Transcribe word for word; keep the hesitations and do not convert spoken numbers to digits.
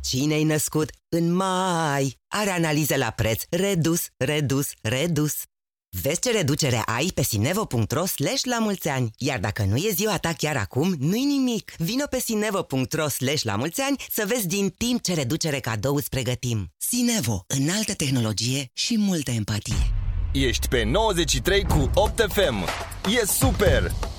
Cine-i născut în mai are analize la preț redus, redus, redus. Vezi ce reducere ai pe sinevo.ro slash la mulți ani. Iar dacă nu e ziua ta chiar acum, nu-i nimic. Vino pe sinevo.ro slash la mulți ani să vezi din timp ce reducere cadou îți pregătim. Sinevo, înaltă tehnologie și multă empatie. Ești pe nouăzeci și trei cu opt F M. E super!